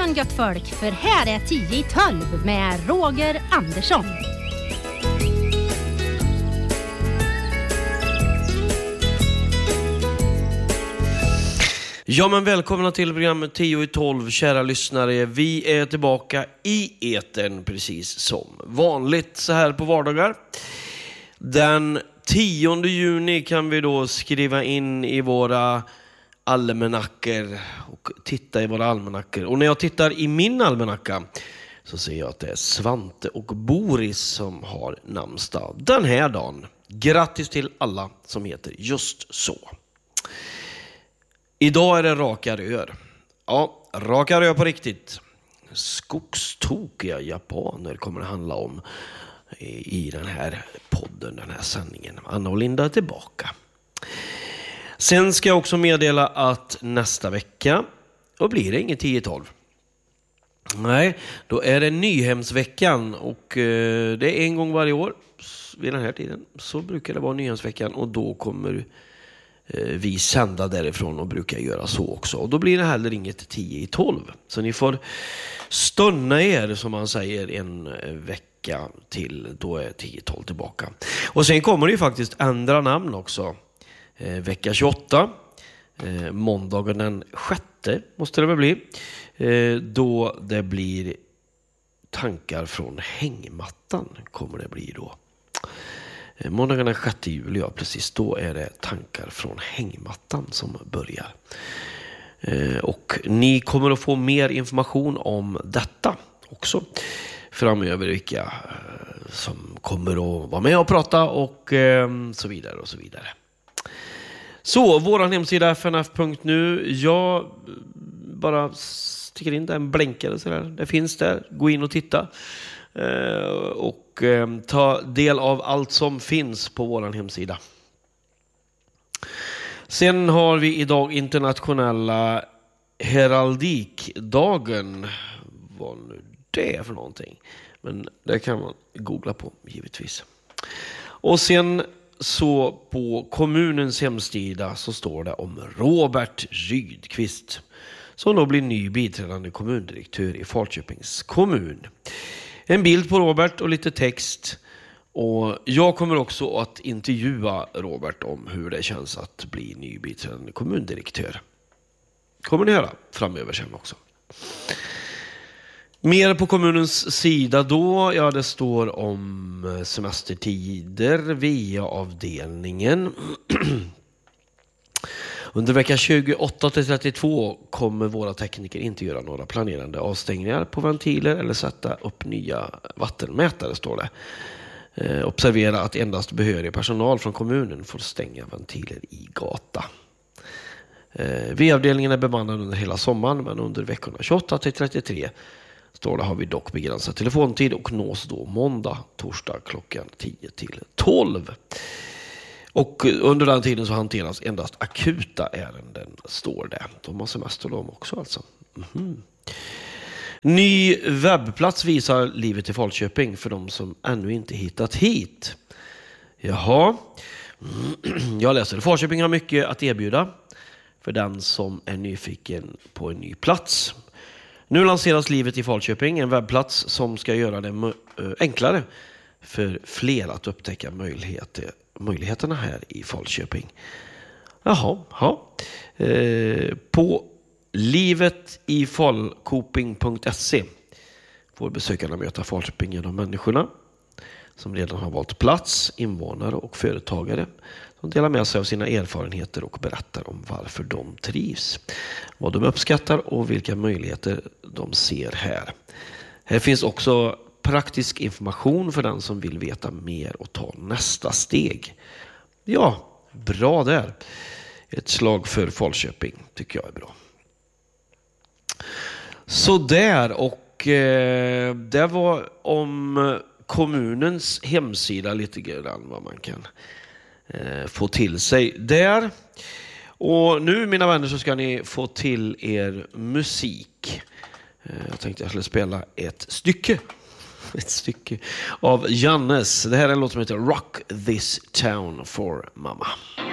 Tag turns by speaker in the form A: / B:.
A: morgon gött folk, för här är 10 i 12 med Roger Andersson.
B: Ja, men välkomna till programmet 10 i 12, kära lyssnare. Vi är tillbaka i etern precis som vanligt så här på vardagar. Den 10 juni kan vi då skriva in i våra almanackor och titta i våra almanackor. Och när jag tittar i min almanacka så ser jag att det är Svante och Boris som har namnsdag den här dagen. Grattis till alla som heter just så. Idag är det raka rör. Ja, raka rör på riktigt. Skogstokiga japaner kommer det handla om i den här podden, den här sändningen. Anna och Linda är tillbaka. Sen ska jag också meddela att nästa vecka, då blir det inget 10-12. Nej, då är det Nyhemsveckan och det är en gång varje år vid den här tiden. Så brukar det vara Nyhemsveckan och då kommer vi sända därifrån och brukar göra så också. Och då blir det heller inget 10-12. Så ni får stunna er, som man säger, en vecka till. Då är 10-12 tillbaka. Och sen kommer det ju faktiskt ändra namn också. Vecka 28. Måndagen den 6 måste det väl bli. Då det blir tankar från hängmattan kommer det bli då. Måndagen den 6 juli, ja precis, då är det tankar från hängmattan som börjar. Och ni kommer att få mer information om detta också framöver, vilka som kommer att vara med och prata och så vidare och så vidare. Så, våran hemsida fnf.nu, jag bara sticker in där en blänkare så där. Det finns där, gå in och titta. Och ta del av allt som finns på våran hemsida. Sen har vi idag internationella heraldikdagen. Vad nu det är för någonting. Men det kan man googla på givetvis. Och sen så på kommunens hemsida så står det om Robert Rydqvist som då blir ny biträdande kommundirektör i Falköpings kommun. En bild på Robert och lite text. Och jag kommer också att intervjua Robert om hur det känns att bli ny biträdande kommundirektör. Kommer ni höra framöver sen också. Mer på kommunens sida då. Ja, det står om semestertider via avdelningen. Under vecka 28-32 kommer våra tekniker inte göra några planerande avstängningar på ventiler eller sätta upp nya vattenmätare, står det. Observera att endast behörig personal från kommunen får stänga ventiler i gata. V-avdelningen är bemannad under hela sommaren, men under veckorna 28-33 står det har vi dock begränsad telefontid och nås då måndag, torsdag klockan 10-12. Och under den tiden så hanteras endast akuta ärenden, står det. De har semester de också alltså. Mm-hmm. Ny webbplats visar livet i Falköping för de som ännu inte hittat hit. Jaha. Jag läser. Falköping har mycket att erbjuda för den som är nyfiken på en ny plats. Nu lanseras livet i Falköping, en webbplats som ska göra det enklare för fler att upptäcka möjligheterna här i Falköping. Jaha. På livetifalkoping.se får besökarna möta Falköping genom människorna som redan har valt plats, invånare och företagare som delar med sig av sina erfarenheter och berättar om varför de trivs, vad de uppskattar och vilka möjligheter de ser här. Här finns också praktisk information för den som vill veta mer och ta nästa steg. Ja, bra där. Ett slag för Falköping tycker jag är bra. Så där, och det var om kommunens hemsida lite grann vad man kan få till sig där. Och nu, mina vänner, så ska ni få till er musik. Jag tänkte jag skulle spela ett stycke av Jannes. Det här är en låt som heter Rock This Town for Mama.